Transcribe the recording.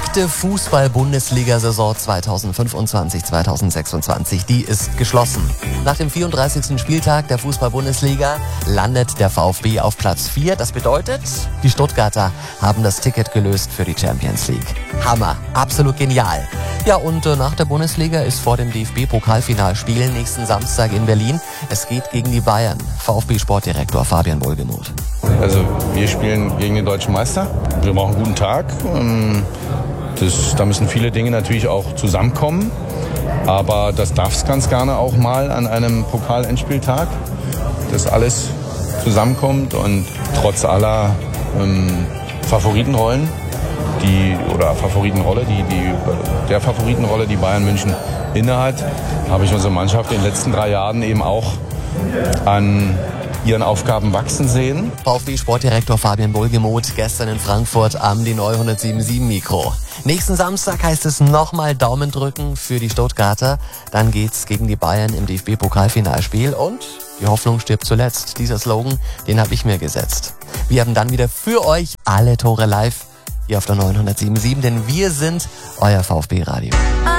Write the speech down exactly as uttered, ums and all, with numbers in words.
verrückte Fußball-Bundesliga-Saison zweitausendfünfundzwanzig zweitausendsechsundzwanzig, die ist geschlossen. Nach dem vierunddreißigsten Spieltag der Fußball-Bundesliga landet der VfB auf Platz vier. Das bedeutet, die Stuttgarter haben das Ticket gelöst für die Champions League. Hammer, absolut genial. Ja, und äh, nach der Bundesliga ist vor dem D F B-Pokalfinalspiel nächsten Samstag in Berlin. Es geht gegen die Bayern. VfB-Sportdirektor Fabian Wohlgemuth. Also wir spielen gegen den deutschen Meister. Wir brauchen einen guten Tag. Das, da müssen viele Dinge natürlich auch zusammenkommen. Aber das darf es ganz gerne auch mal an einem Pokal-Endspieltag, dass alles zusammenkommt und trotz aller ähm, Favoritenrollen, die oder Favoritenrolle, die, die der Favoritenrolle, die Bayern München innehat, habe ich unsere Mannschaft in den letzten drei Jahren eben auch an ihren Aufgaben wachsen sehen. VfB-Sportdirektor Fabian Wohlgemuth gestern in Frankfurt am D neun sieben sieben Mikro. Nächsten Samstag heißt es nochmal Daumen drücken für die Stuttgarter. Dann geht's gegen die Bayern im D F B-Pokalfinalspiel und die Hoffnung stirbt zuletzt. Dieser Slogan, den habe ich mir gesetzt. Wir haben dann wieder für euch alle Tore live hier auf der neun sieben sieben, denn wir sind euer VfB-Radio.